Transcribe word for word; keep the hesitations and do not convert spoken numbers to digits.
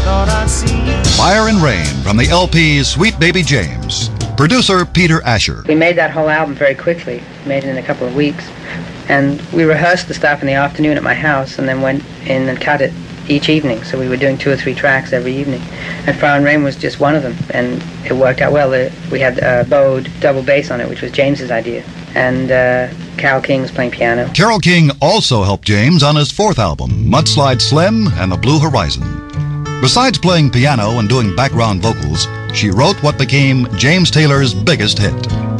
thought I'd see you. Fire and Rain from the L P Sweet Baby James. Producer Peter Asher. We made that whole album very quickly, made it in a couple of weeks. And we rehearsed the stuff in the afternoon at my house and then went in and cut it each evening. So we were doing two or three tracks every evening. And Fire and Rain was just one of them. And it worked out well. We had a bowed double bass on it, which was James's idea. And uh, Carole King was playing piano. Carole King also helped James on his fourth album, Mudslide Slim and the Blue Horizon. Besides playing piano and doing background vocals, she wrote what became James Taylor's biggest hit.